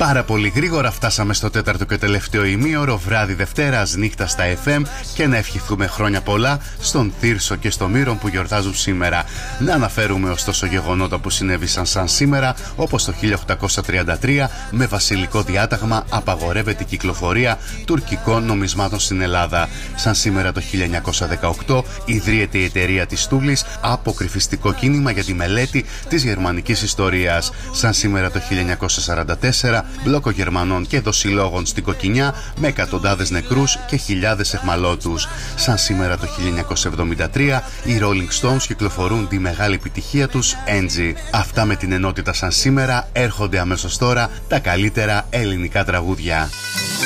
Πάρα πολύ γρήγορα φτάσαμε στο τέταρτο και τελευταίο ημίωρο, βράδυ Δευτέρας, νύχτα στα FM, και να ευχηθούμε χρόνια πολλά στον Θύρσο και στο Μύρο που γιορτάζουν σήμερα. Να αναφέρουμε ωστόσο γεγονότα που συνέβησαν σαν σήμερα, όπως το 1833 με βασιλικό διάταγμα απαγορεύεται η κυκλοφορία τουρκικών νομισμάτων στην Ελλάδα. Σαν σήμερα το 1918 ιδρύεται η εταιρεία της Τούβλης, αποκρυφιστικό κίνημα για τη μελέτη της γερμανικής ιστορίας. Σαν σήμερα το 1944 μπλόκο Γερμανών και δοσιλόγων στην Κοκκινιά με εκατοντάδες νεκρούς και χιλιάδες εχμαλώτους. Σαν σήμερα το 1973 οι Rolling Stones κυκλοφορούν τη μεγάλη επιτυχία τους Angie. Αυτά με την ενότητα σαν σήμερα. Έρχονται αμέσως τώρα τα καλύτερα ελληνικά τραγούδια.